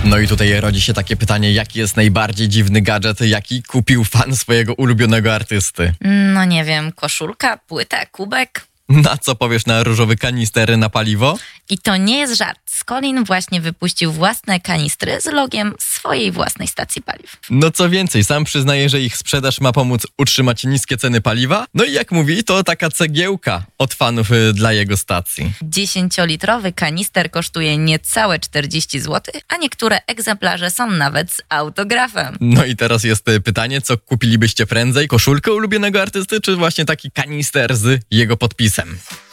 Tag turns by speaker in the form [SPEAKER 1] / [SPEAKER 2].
[SPEAKER 1] No i tutaj rodzi się takie pytanie, jaki jest najbardziej dziwny gadżet, jaki kupił fan swojego ulubionego artysty?
[SPEAKER 2] No nie wiem, koszulka, płyta, kubek?
[SPEAKER 1] Na co powiesz na różowy kanister na paliwo?
[SPEAKER 2] I to nie jest żart. Skolin właśnie wypuścił własne kanistry z logiem swojej własnej stacji paliw.
[SPEAKER 1] No co więcej, sam przyznaje, że ich sprzedaż ma pomóc utrzymać niskie ceny paliwa. No i jak mówi, to taka cegiełka od fanów dla jego stacji.
[SPEAKER 2] 10-litrowy kanister kosztuje niecałe 40 zł, a niektóre egzemplarze są nawet z autografem.
[SPEAKER 1] No i teraz jest pytanie, co kupilibyście prędzej? Koszulkę ulubionego artysty, czy właśnie taki kanister z jego podpisem?